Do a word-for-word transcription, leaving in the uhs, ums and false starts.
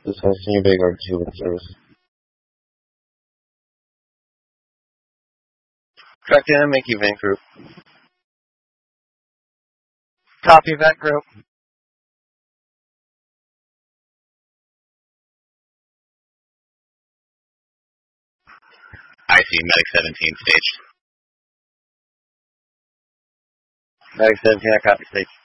This has Senior Vanguard two in service. Track down, make event group. Copy event group. I see Medic seventeen stage. Medic seventeen, I copy stage.